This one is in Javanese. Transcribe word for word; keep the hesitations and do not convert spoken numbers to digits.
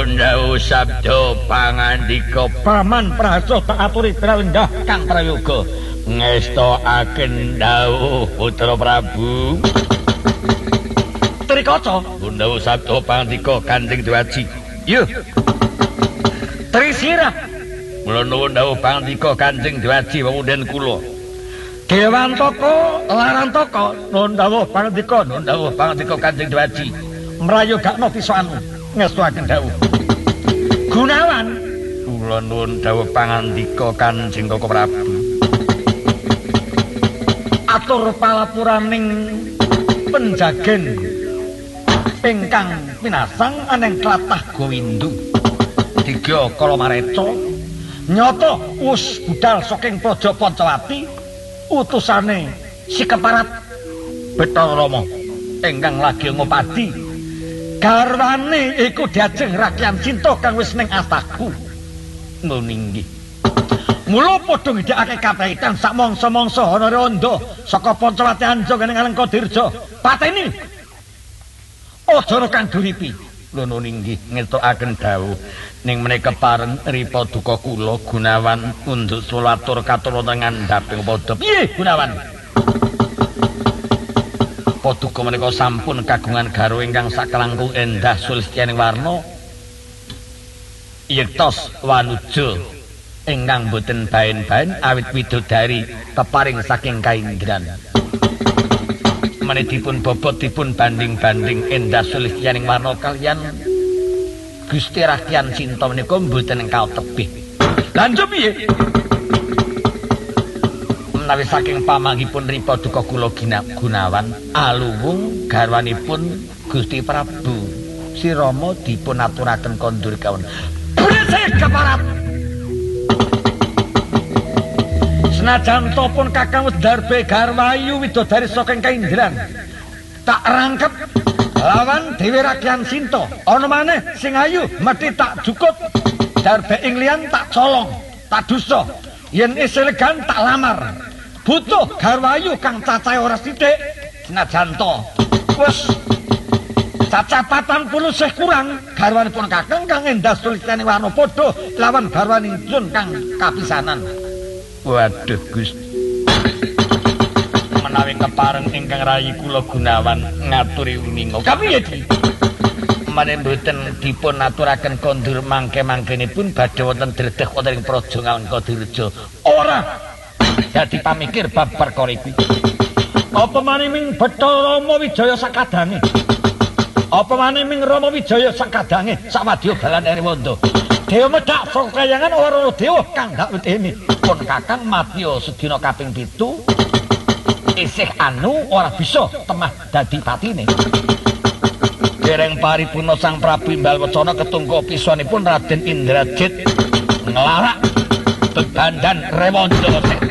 Nuwun sabda pangandika Paman Prasa tak aturi pirendah Kang Prayoga ngestakaken dawuh Putra Prabu. Trikaca nuwun sabda pangandika Kanjeng Dewaji. Yuh. Trisirah mula nuwun dawuh pangandika Kanjeng Dewaji wewunden kula. Dewantaka Larantaka nuwun dawuh pangandika nuwun dawuh pangandika Kanjeng Dewaji. Mrayogakna pisanu ngestakaken dawuh. Gunawan kula nuwun dawuh pangandika Kanjeng Koko Prabu. Atur palapuraning penjagen ingkang pinasang aneng tlatah Gowindu. Tiga Kalamareca nyata wis budal saking Praja Pancawati utusane si keparat Bathara Rama ingkang lagi ngopadi garwane iku Diajeng Rakyan Cinta kang wis ning astaku. Ngono inggih. Mula padha ngidakake kapahitan sak mangsa-mangsa ana randa saka Pancawati Anjong ning Alengkadirja. Pateni aja kang duripi. Lho ngono inggih ngethokaken dawuh ning menika pareng ripa duka kula Gunawan unduk sulatur katurunan ngandhaping padha. Piye Gunawan? Paduka menika sampun kagungan garwa ingkang sakelangkung endah sulistyaning warna yektos wanuja ingkang boten baen-baen awit widodari keparing saking kaindran. Menedipun bobot dipun banding-banding endah sulistyaning warna kalian Gusti Rakyan Cinta menika mboten engkau tebih. Lanjut piye? Menawi saking pamanggipun ripa duka kula Gunawan aluwung garwanipun Gusti Prabu si Rama dipun aturaken kondur kawon. Bresik keparat. Senajan to pun Kakang wis darbe garwayu widodari saking kaindran. Tak rangkep lawan Dewi Rakyan Cinta. Ana maneh sing ayu mesti tak jukut. Darbe ing liyan tak colong, tak dusa. Yen isih legan tak lamar. Butuh garwayu kang cacahe ora sithik. Senajan to wis caca patang puluh sih kurang garwanipun Kakang kang endah sulistyaning warna padha lawan garwanipun kang kapisanan. Waduh Gusti. Menawi kepareng ingkang rayi kula Gunawan ngaturi uninga. Kapiye iki? Menawi mboten dipun aturaken kondur mangke-mangkenipun badhe wonten dredeg wonten ing Praja Alengkadirja. Ora dadi pamikir bab perkara iku. Apa maneh ming Bathara Rama Wijaya sakadange? Apa maneh ming Rama Wijaya sakadange sawadya dalan Rewanda? Dewa medhak saka kayangan ora dewa kang dak wetene. Pun Kakang Matya sedina kaping pitu isih anu ora bisa temah dadi patine. Dereng paripurna Sang Prabu Imbalwacana ketungga piswanipun Raden Indrajit nglarak bebandan Rewanda.